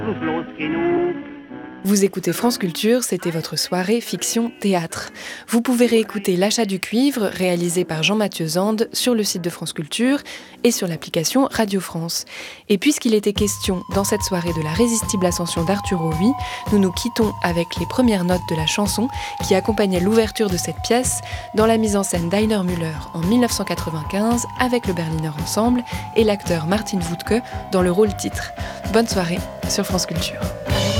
Vous écoutez France Culture, c'était votre soirée fiction-théâtre. Vous pouvez réécouter L'achat du cuivre, réalisé par Jean-Mathieu Zande, sur le site de France Culture et sur l'application Radio France. Et puisqu'il était question dans cette soirée de la résistible ascension d'Arthur Huy, nous nous quittons avec les premières notes de la chanson qui accompagnait l'ouverture de cette pièce dans la mise en scène d'Heiner Müller en 1995 avec le Berliner Ensemble et l'acteur Martin Wuttke dans le rôle titre. Bonne soirée sur France Culture.